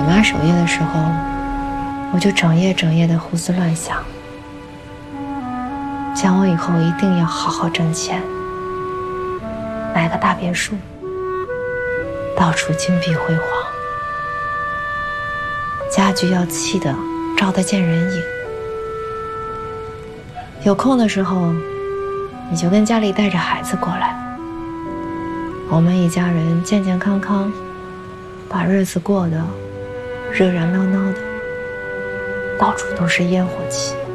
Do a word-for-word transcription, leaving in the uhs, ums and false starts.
妈守夜的时候，我就整夜整夜的胡思乱想，想我以后一定要好好挣钱，买个大别墅，到处金碧辉煌，家具要砌的照得见人影。有空的时候，你就跟家里带着孩子过来，我们一家人健健康康，把日子过得热热闹闹的，到处都是烟火气。